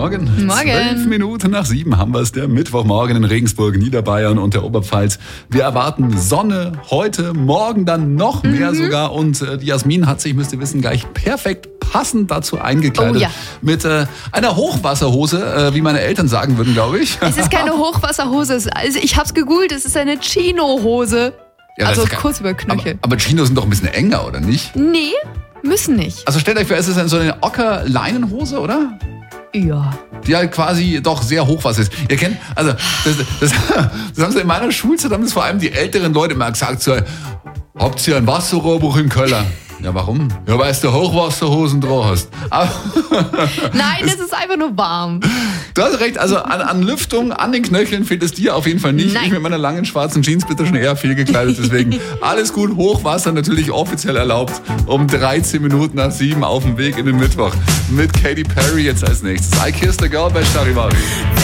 Morgen. 12 Minuten nach 7 haben wir es, der Mittwochmorgen in Regensburg, Niederbayern und der Oberpfalz. Wir erwarten Sonne heute, morgen dann noch mehr sogar. Und die Jasmin hat sich, müsst ihr wissen, gleich perfekt passend dazu eingekleidet. Mit einer Hochwasserhose, wie meine Eltern sagen würden, glaube ich. Es ist keine Hochwasserhose. Also ich habe es gegoogelt, es ist eine Chino-Hose. Ja, also kurz über Knöchel. Aber Chinos sind doch ein bisschen enger, oder nicht? Nee, müssen nicht. Also stellt euch vor, es ist so eine Ocker-Leinenhose, oder? Ja. Die halt quasi doch sehr hochwasser ist. Ihr kennt, also das haben sie in meiner Schulzeit, haben das vor allem die älteren Leute mal gesagt, so, habt ihr ein Wasserrohrbruch im Keller? Ja, warum? Ja, weil du Hochwasserhosen drauf hast. Aber nein, es ist einfach nur warm. Du hast recht, also an Lüftung, an den Knöcheln fehlt es dir auf jeden Fall nicht. Nein. Ich mit meiner langen schwarzen Jeans bin da schon eher fehlgekleidet, deswegen alles gut. Hochwasser natürlich offiziell erlaubt. Um 13 Minuten nach 7 auf dem Weg in den Mittwoch. Mit Katy Perry jetzt als nächstes. I Kissed a Girl bei Charivari.